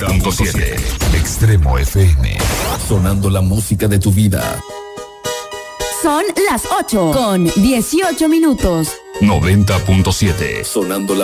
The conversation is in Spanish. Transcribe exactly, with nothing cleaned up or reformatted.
punto siete. Extremo F M. Sonando la música de tu vida. Son las ocho con dieciocho minutos. noventa punto siete. Sonando la